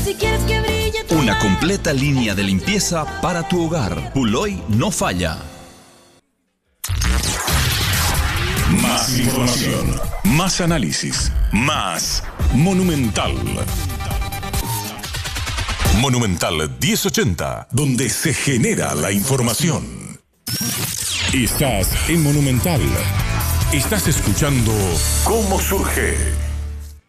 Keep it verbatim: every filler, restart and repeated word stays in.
Si quieres que brille tu Una completa línea de limpieza para tu hogar. Puloy no falla. Más información, más análisis, más Monumental. Monumental diez ochenta, donde se genera la información. Estás en Monumental. Estás escuchando Cómo Surge.